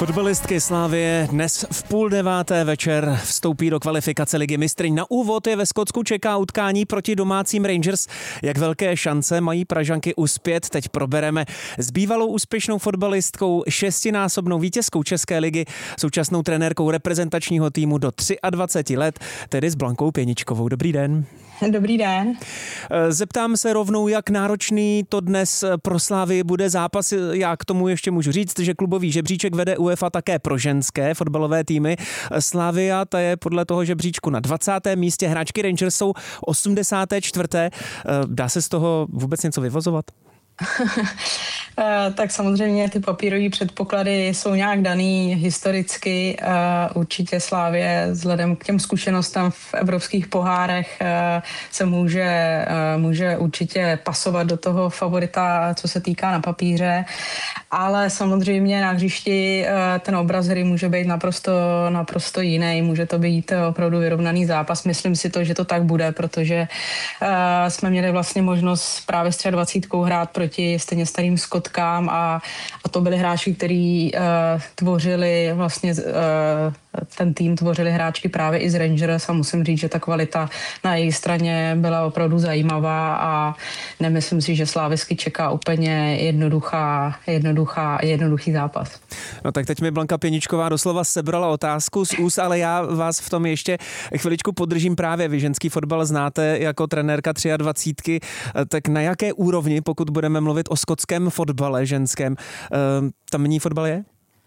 Fotbalistky Slavie dnes v 8:30 večer vstoupí do kvalifikace Ligy mistryň. Na úvod je ve Skotsku čeká utkání proti domácím Rangers. Jak velké šance mají Pražanky uspět, teď probereme s bývalou úspěšnou fotbalistkou, šestinásobnou vítězkou České ligy, současnou trenérkou reprezentačního týmu do 23 let, tedy s Blankou Pěničkovou. Dobrý den. Dobrý den. Zeptám se rovnou, jak náročný to dnes pro Slavii bude zápas. Já k tomu ještě můžu říct, že klubový žebříček vede UEFA také pro ženské fotbalové týmy. Slavia, ta je podle toho žebříčku na 20. místě, hráčky Rangers jsou 84. Dá se z toho vůbec něco vyvozovat? Tak samozřejmě ty papírové předpoklady jsou nějak daný historicky. Určitě Slavie vzhledem k těm zkušenostem v evropských pohárech se může určitě pasovat do toho favorita, co se týká na papíře, ale samozřejmě na hřišti ten obraz hry může být naprosto jiný. Může to být opravdu vyrovnaný zápas. Myslím si to, že to tak bude, protože jsme měli vlastně možnost právě s 23 hrát proti stejně starým Skotkám a to byli hráči, kteří tvořili vlastně ten tým tvořili hráčky právě i z Rangers a musím říct, že ta kvalita na její straně byla opravdu zajímavá a nemyslím si, že Slávisky čeká úplně jednoduchý zápas. No tak teď mi Blanka Pěničková doslova sebrala otázku z úst, ale já vás v tom ještě chviličku podržím. Právě vy ženský fotbal znáte jako trenérka 23, tak na jaké úrovni, pokud budeme mluvit o skotském fotbale ženském, tamní fotbal je?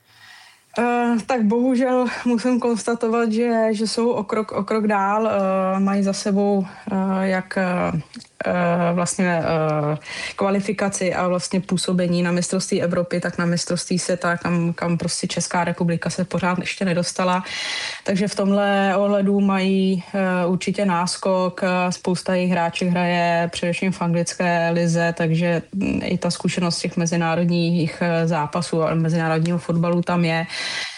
Tak bohužel musím konstatovat, že jsou o krok dál, mají za sebou jak vlastně kvalifikaci a vlastně působení na mistrovství Evropy, tak na mistrovství světa, kam prostě Česká republika se pořád ještě nedostala. Takže v tomhle ohledu mají určitě náskok, spousta jejich hráček hraje především v anglické lize, takže i ta zkušenost těch mezinárodních zápasů a mezinárodního fotbalu tam je.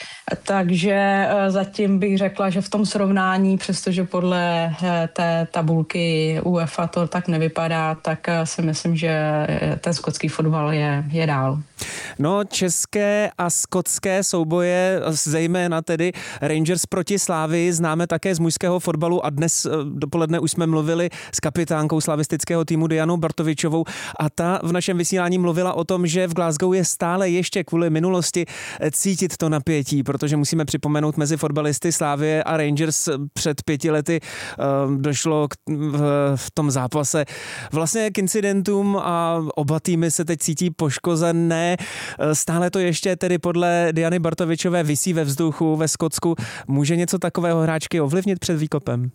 Takže zatím bych řekla, že v tom srovnání, přestože podle té tabulky UEFA to tak nevypadá, tak si myslím, že ten skotský fotbal je dál. No, české a skotské souboje, zejména tedy Rangers proti Slavii, známe také z mužského fotbalu a dnes dopoledne už jsme mluvili s kapitánkou slavistického týmu Dianou Bartovičovou a ta v našem vysílání mluvila o tom, že v Glasgow je stále ještě kvůli minulosti cítit to napětí, protože musíme připomenout mezi fotbalisty Slavie a Rangers před 5 lety došlo v tom zápase vlastně k incidentům a oba týmy se teď cítí poškozené. Stále to ještě tedy podle Diany Bartovičové visí ve vzduchu ve Skotsku. Může něco takového hráčky ovlivnit před výkopem?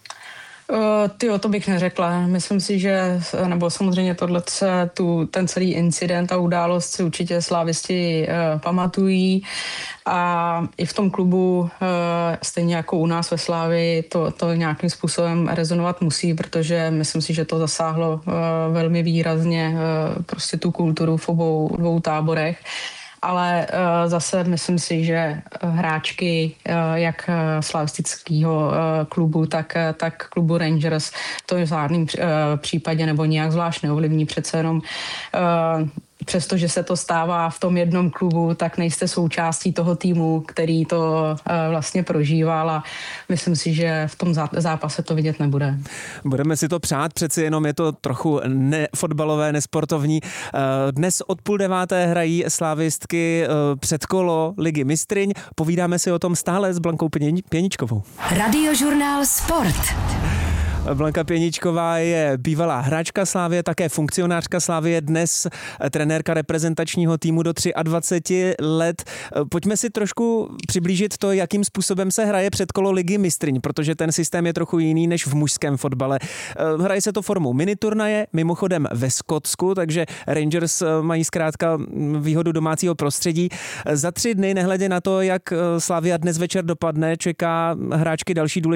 To bych neřekla. Myslím si, že, nebo samozřejmě ten celý incident a událost si určitě slávisti pamatují a i v tom klubu, stejně jako u nás ve Slávii, to nějakým způsobem rezonovat musí, protože myslím si, že to zasáhlo velmi výrazně prostě tu kulturu v dvou táborech. Ale zase myslím si, že hráčky jak slavistického klubu, tak klubu Rangers to v žádném případě nebo nějak zvlášť neovlivní. Přece jenom přestože se to stává v tom jednom klubu, tak nejste součástí toho týmu, který to vlastně prožíval a myslím si, že v tom zápase to vidět nebude. Budeme si to přát, přeci jenom je to trochu nefotbalové, nesportovní. Dnes od 8:30 hrají slávistky předkolo Ligy mistryň. Povídáme si o tom stále s Blankou Pěničkovou. Radiožurnál Sport. Blanka Pěničková je bývalá hráčka Slavie, také funkcionářka Slavie, dnes trenérka reprezentačního týmu do 23 let. Pojďme si trošku přiblížit to, jakým způsobem se hraje předkolo Ligy mistryň, protože ten systém je trochu jiný než v mužském fotbale. Hraje se to formou miniturnaje, mimochodem ve Skotsku, takže Rangers mají zkrátka výhodu domácího prostředí. Za 3 dny, nehledě na to, jak Slavia dnes večer dopadne, čeká hráčky další důležitý